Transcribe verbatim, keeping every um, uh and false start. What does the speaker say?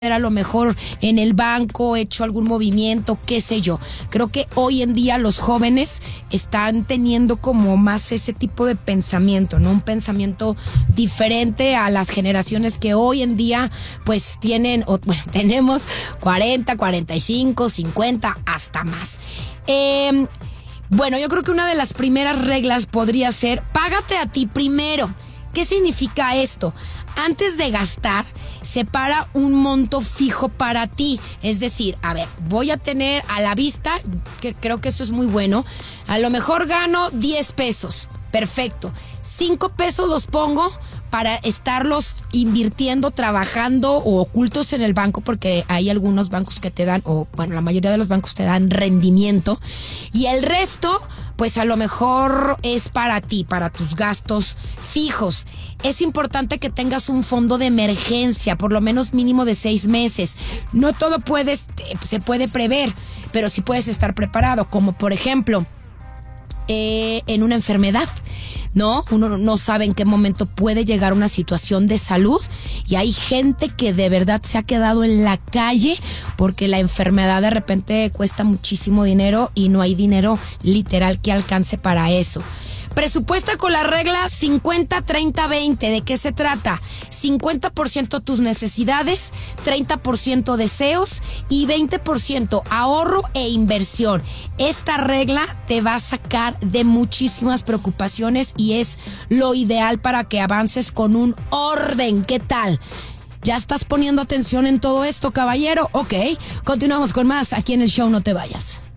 a lo mejor en el banco, hecho algún movimiento, qué sé yo. Creo que hoy en día los jóvenes están teniendo como más ese tipo de pensamiento, ¿no? Un pensamiento diferente a las generaciones que hoy en día pues tienen, o, bueno, tenemos cuarenta, cuarenta y cinco, cincuenta, hasta más. Eh, bueno, yo creo que una de las primeras reglas podría ser, págate a ti primero. ¿Qué significa esto? Antes de gastar, separa un monto fijo para ti. Es decir, a ver, voy a tener a la vista, que creo que eso es muy bueno, a lo mejor gano diez pesos. Perfecto. cinco pesos los pongo para estarlos invirtiendo, trabajando o ocultos en el banco, porque hay algunos bancos que te dan, o bueno, la mayoría de los bancos te dan rendimiento. Y el resto, pues a lo mejor es para ti, para tus gastos fijos. Es importante que tengas un fondo de emergencia, por lo menos mínimo de seis meses. No todo puede, se puede prever, pero sí puedes estar preparado, como por ejemplo, eh, en una enfermedad, ¿no? Uno no sabe en qué momento puede llegar una situación de salud y hay gente que de verdad se ha quedado en la calle porque la enfermedad de repente cuesta muchísimo dinero y no hay dinero literal que alcance para eso. Presupuesta con la regla cincuenta, treinta, veinte. ¿De qué se trata? cincuenta por ciento tus necesidades, treinta por ciento deseos y veinte por ciento ahorro e inversión. Esta regla te va a sacar de muchísimas preocupaciones y es lo ideal para que avances con un orden. ¿Qué tal? ¿Ya estás poniendo atención en todo esto, caballero? Ok, continuamos con más aquí en el show, no te vayas.